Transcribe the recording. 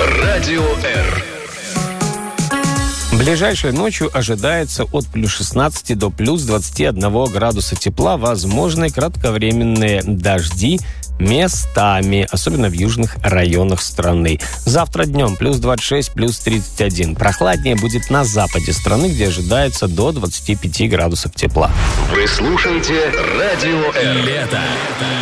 Радио Р. Ближайшей ночью ожидается от плюс 16 до плюс 21 градуса тепла. Возможны кратковременные дожди местами, особенно в южных районах страны. Завтра днем плюс 26, плюс 31. Прохладнее будет на западе страны, где ожидается до 25 градусов тепла. Вы слушаете Радио Р. Лето.